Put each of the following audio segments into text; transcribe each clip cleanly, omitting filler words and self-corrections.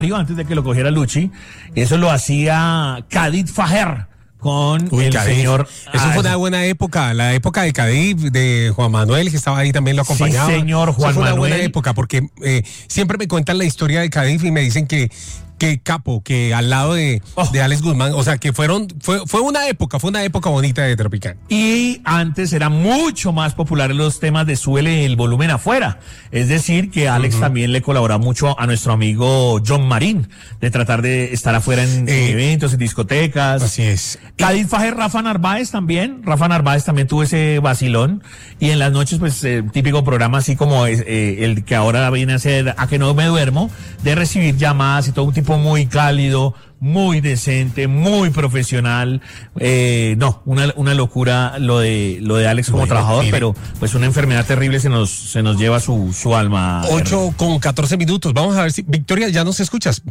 antes de que lo cogiera Luchi, eso lo hacía Khalid Fajer con el Cadiz. señor. Eso fue una buena época, la época de Cadiz, de Juan Manuel, que estaba ahí también lo acompañaba. Sí, señor, Juan Eso fue Manuel. una buena época, porque siempre me cuentan la historia de Cadiz y me dicen que capo, que al lado de Alex Guzmán, o sea, que fue una época bonita de Tropical. Y antes era mucho más popular los temas de súbele el volumen afuera. Es decir, que Alex también le colabora mucho a nuestro amigo John Marín, de tratar de estar afuera en eventos, en discotecas. Así es. Khalid Fajer, Rafa Narváez también tuvo ese vacilón. Y en las noches, pues, típico programa así como el que ahora viene a ser A que no me duermo, de recibir llamadas y todo un tipo muy cálido, muy decente, muy profesional. Una locura lo de Alex como trabajador, pero pues una enfermedad terrible se nos lleva su alma. 8:14. Vamos a ver si Victoria, ya nos escuchas.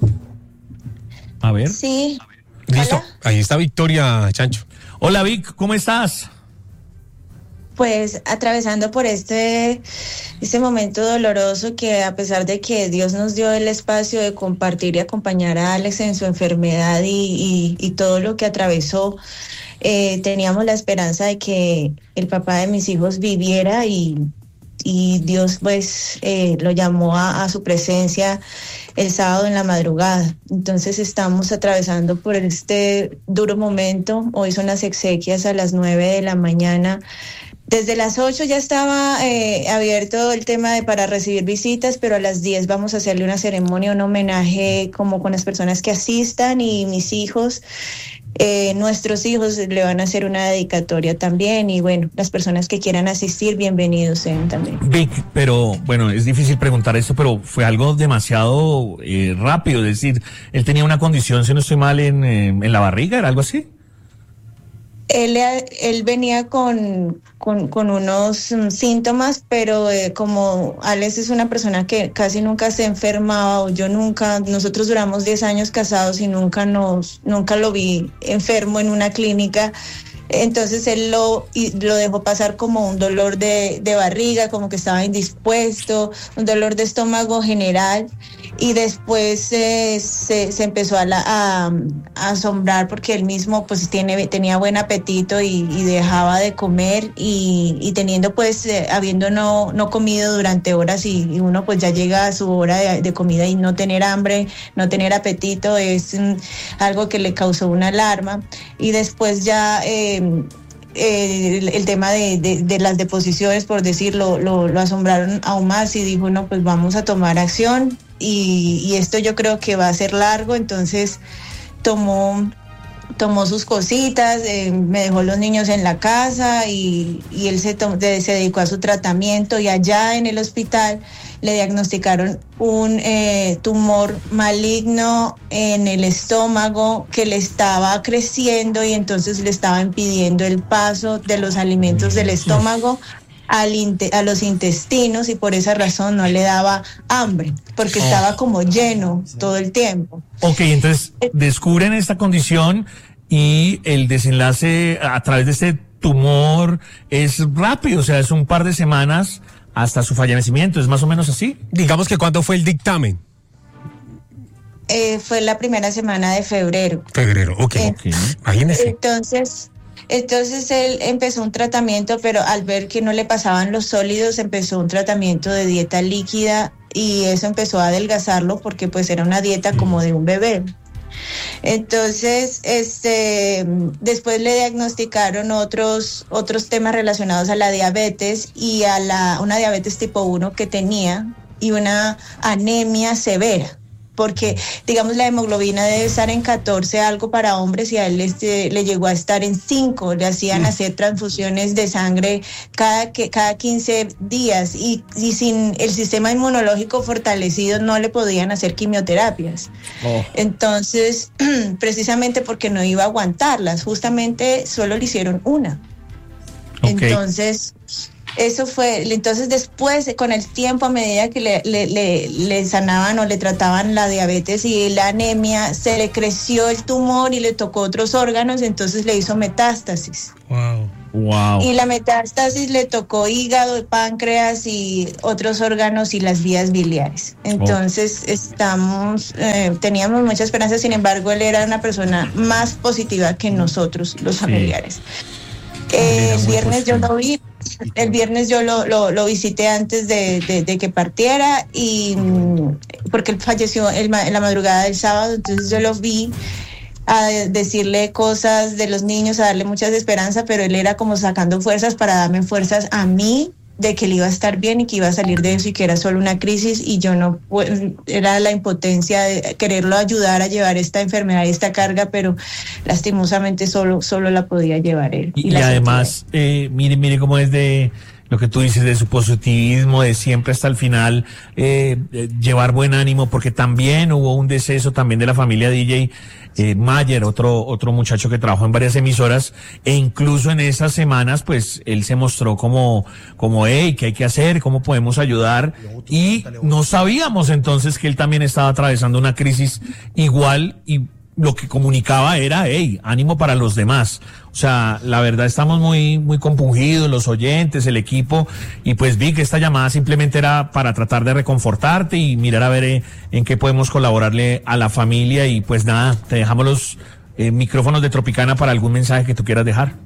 A ver. Sí. Listo. Hola. Ahí está Victoria, Chancho. Hola Vic, ¿cómo estás? Pues atravesando por este momento doloroso, que a pesar de que Dios nos dio el espacio de compartir y acompañar a Alex en su enfermedad y todo lo que atravesó, teníamos la esperanza de que el papá de mis hijos viviera y Dios pues lo llamó a su presencia el sábado en la madrugada. Entonces estamos atravesando por este duro momento. Hoy son las exequias a las 9 de la mañana. Desde las 8 ya estaba abierto el tema para recibir visitas, pero a las 10 vamos a hacerle una ceremonia, un homenaje como con las personas que asistan, y mis hijos, nuestros hijos le van a hacer una dedicatoria también, y bueno, las personas que quieran asistir, bienvenidos sean también. Vic, pero bueno, es difícil preguntar esto, pero fue algo demasiado rápido, es decir, él tenía una condición, si no estoy mal, en la barriga, ¿era algo así? Él venía con unos síntomas, pero como Alex es una persona que casi nunca se enfermaba, o yo nunca, nosotros duramos 10 años casados y nunca lo vi enfermo en una clínica. Entonces él lo dejó pasar como un dolor de barriga, como que estaba indispuesto, un dolor de estómago general, y después se empezó a asombrar porque él mismo pues tenía buen apetito y dejaba de comer, y teniendo pues habiendo no comido durante horas, y uno pues ya llega a su hora de comida y no tener hambre, no tener apetito, es algo que le causó una alarma. Y después ya el tema de las deposiciones, por decirlo, lo asombraron aún más, y dijo, no, pues vamos a tomar acción, y esto yo creo que va a ser largo. Entonces tomó sus cositas, me dejó los niños en la casa, y él se dedicó a su tratamiento, y allá en el hospital le diagnosticaron un tumor maligno en el estómago que le estaba creciendo, y entonces le estaba impidiendo el paso de los alimentos del estómago a los intestinos, y por esa razón no le daba hambre, porque estaba como lleno todo el tiempo. Ok, entonces descubren esta condición y el desenlace a través de este tumor es rápido, o sea, es un par de semanas hasta su fallecimiento, ¿es más o menos así? Digamos que ¿cuándo fue el dictamen? Fue la primera semana de febrero. Ok. Imagínese. Entonces él empezó un tratamiento, pero al ver que no le pasaban los sólidos, empezó un tratamiento de dieta líquida, y eso empezó a adelgazarlo porque pues era una dieta como de un bebé. Entonces, después le diagnosticaron otros temas relacionados a la diabetes, y a una diabetes tipo 1 que tenía, y una anemia severa, porque digamos la hemoglobina debe estar en 14 algo para hombres, y a él le llegó a estar en 5, le hacían hacer transfusiones de sangre cada 15 días, y sin el sistema inmunológico fortalecido no le podían hacer quimioterapias. Entonces, precisamente porque no iba a aguantarlas, justamente solo le hicieron una. Entonces eso fue. Entonces después, con el tiempo, a medida que le sanaban o le trataban la diabetes y la anemia, se le creció el tumor y le tocó otros órganos, entonces le hizo metástasis. Wow. Wow. Y la metástasis le tocó hígado, páncreas y otros órganos y las vías biliares. Entonces teníamos mucha esperanza, sin embargo, él era una persona más positiva que nosotros, los familiares. El viernes yo lo vi. El viernes yo lo visité antes de que partiera, y porque él falleció en la madrugada del sábado. Entonces yo lo vi a decirle cosas de los niños, a darle muchas esperanzas, pero él era como sacando fuerzas para darme fuerzas a mí de que él iba a estar bien y que iba a salir de eso y que era solo una crisis, y yo no, era la impotencia de quererlo ayudar a llevar esta enfermedad y esta carga, pero lastimosamente solo la podía llevar él. Y además, mire cómo es de lo que tú dices, de su positivismo, de siempre hasta el final llevar buen ánimo, porque también hubo un deceso también de la familia DJ Mayer, otro muchacho que trabajó en varias emisoras, e incluso en esas semanas pues él se mostró como hey, ¿qué hay que hacer? ¿Cómo podemos ayudar? Y no sabíamos entonces que él también estaba atravesando una crisis igual, y lo que comunicaba era, hey, ánimo para los demás. O sea, la verdad estamos muy, muy compungidos, los oyentes, el equipo, y pues vi que esta llamada simplemente era para tratar de reconfortarte y mirar a ver en qué podemos colaborarle a la familia. Y pues nada, te dejamos los micrófonos de Tropicana para algún mensaje que tú quieras dejar.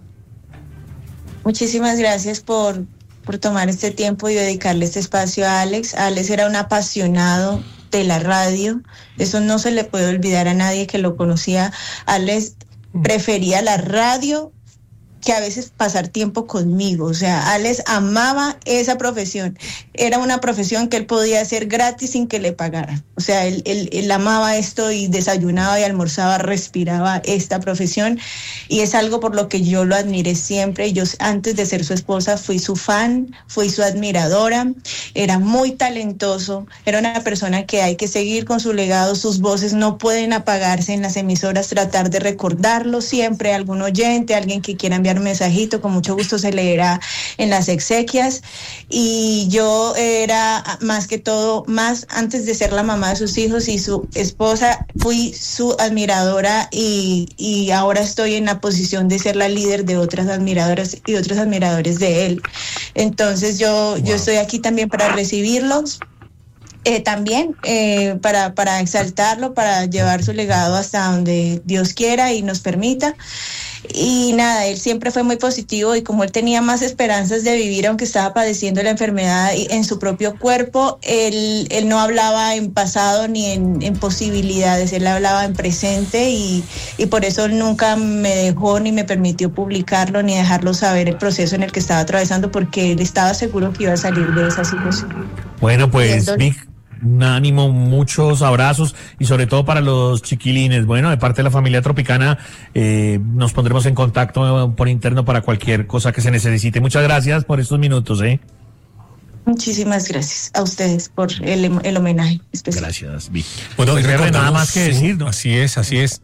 Muchísimas gracias por tomar este tiempo y dedicarle este espacio a Alex. Alex era un apasionado de la radio, eso no se le puede olvidar a nadie que lo conocía. Alex prefería la radio que a veces pasar tiempo conmigo. O sea, Alex amaba esa profesión. Era una profesión que él podía hacer gratis sin que le pagaran. O sea, él amaba esto y desayunaba y almorzaba, respiraba esta profesión, y es algo por lo que yo lo admiré siempre. Yo, antes de ser su esposa, fui su fan, fui su admiradora. Era muy talentoso, era una persona que hay que seguir con su legado. Sus voces no pueden apagarse en las emisoras, tratar de recordarlo siempre. Algún oyente, alguien que quiera enviar un mensajito, con mucho gusto se leerá en las exequias. Y yo era, más que todo, más antes de ser la mamá de sus hijos y su esposa, fui su admiradora, y ahora estoy en la posición de ser la líder de otras admiradoras y otros admiradores de él. Entonces yo estoy aquí también para recibirlos, también para exaltarlo, para llevar su legado hasta donde Dios quiera y nos permita. Y nada, él siempre fue muy positivo, y como él tenía más esperanzas de vivir aunque estaba padeciendo la enfermedad en su propio cuerpo, él no hablaba en pasado ni en posibilidades, él hablaba en presente, y por eso nunca me dejó ni me permitió publicarlo ni dejarlo saber el proceso en el que estaba atravesando, porque él estaba seguro que iba a salir de esa situación. Bueno, pues Vic, un ánimo, muchos abrazos, y sobre todo para los chiquilines. Bueno, de parte de la familia Tropicana, nos pondremos en contacto por interno para cualquier cosa que se necesite. Muchas gracias por estos minutos. Muchísimas gracias a ustedes por el homenaje especial. Gracias, Vic. Bueno, pues nada más que decir, ¿no? Así es.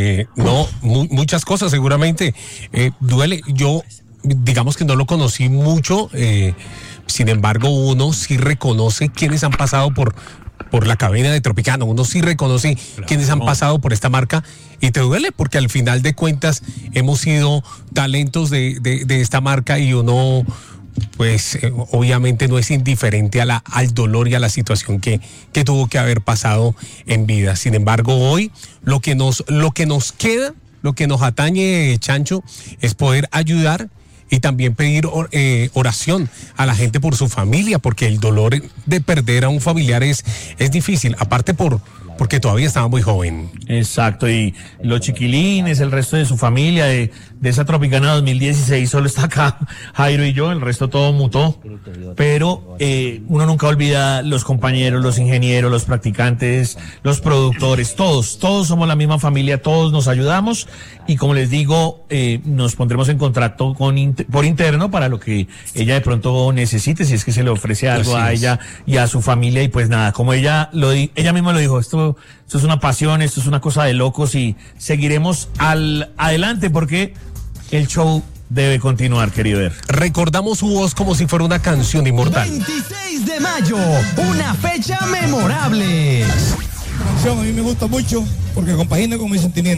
Muchas cosas seguramente. Duele. Yo, digamos que no lo conocí mucho, sin embargo, uno sí reconoce quienes han pasado por la cabina de Tropicana, uno sí reconoce quienes han pasado por esta marca, y te duele porque al final de cuentas hemos sido talentos de esta marca, y uno pues obviamente no es indiferente al dolor y a la situación que tuvo que haber pasado en vida. Sin embargo, hoy lo que nos queda, lo que nos atañe, Chancho, es poder ayudar y también pedir oración a la gente por su familia, porque el dolor de perder a un familiar es difícil, aparte porque todavía estaba muy joven. Exacto, y los chiquilines, el resto de su familia, de esa Tropicana 2016, solo está acá Jairo y yo, el resto todo mutó, pero uno nunca olvida los compañeros, los ingenieros, los practicantes, los productores, todos somos la misma familia, todos nos ayudamos, y como les digo, nos pondremos en contacto por interno para lo que ella de pronto necesite, si es que se le ofrece algo a ella y a su familia. Y pues nada, como ella misma lo dijo, esto es una pasión, esto es una cosa de locos, y seguiremos adelante porque el show debe continuar, querido Er. Recordamos su voz como si fuera una canción inmortal. 26 de mayo, una fecha memorable. A mí me gusta mucho porque compagina con mis sentimientos.